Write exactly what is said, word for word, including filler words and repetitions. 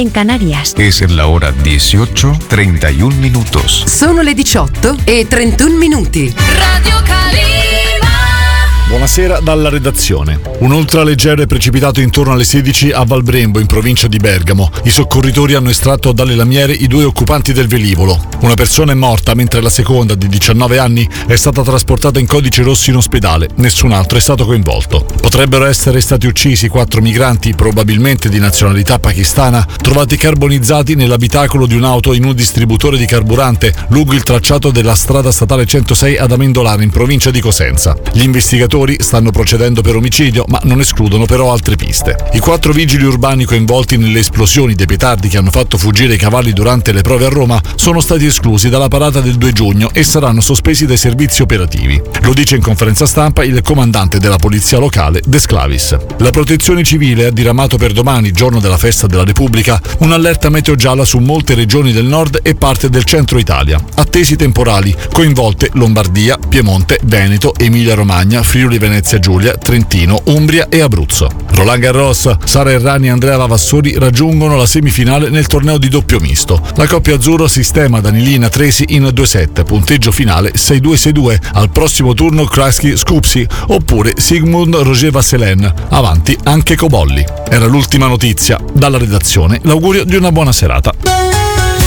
en Canarias. Es la hora dieciocho, treinta y un minutos. Sono le diciotto e trentuno minuti. Radio Calima. Buonasera dalla redazione. Un ultraleggero è precipitato intorno alle sedici a Valbrembo, in provincia di Bergamo. I soccorritori hanno estratto dalle lamiere i due occupanti del velivolo. Una persona è morta, mentre la seconda, di diciannove anni, è stata trasportata in codice rosso in ospedale. Nessun altro è stato coinvolto. Potrebbero essere stati uccisi quattro migranti, probabilmente di nazionalità pakistana, trovati carbonizzati nell'abitacolo di un'auto in un distributore di carburante lungo il tracciato della strada statale centosei ad Amendolano, in provincia di Cosenza. Gli investigatori stanno procedendo per omicidio, ma non escludono però altre piste. I quattro vigili urbani coinvolti nelle esplosioni dei petardi che hanno fatto fuggire i cavalli durante le prove a Roma sono stati esclusi dalla parata del due giugno e saranno sospesi dai servizi operativi. Lo dice in conferenza stampa il comandante della polizia locale, De Sclavis. La Protezione Civile ha diramato per domani, giorno della festa della Repubblica, un'allerta meteo gialla su molte regioni del nord e parte del centro Italia. Attesi temporali, coinvolte Lombardia, Piemonte, Veneto, Emilia-Romagna, Friuli Venezia Giulia, Trentino, Umbria e Abruzzo. Roland Garros, Sara Errani e Andrea Vavassori raggiungono la semifinale nel torneo di doppio misto. La coppia azzurro sistema Danilina Tresi in due set, punteggio finale sei due sei due. Al prossimo turno Kraski Skupsi oppure Sigmund Roger Vasselen. Avanti anche Cobolli. Era l'ultima notizia. Dalla redazione l'augurio di una buona serata.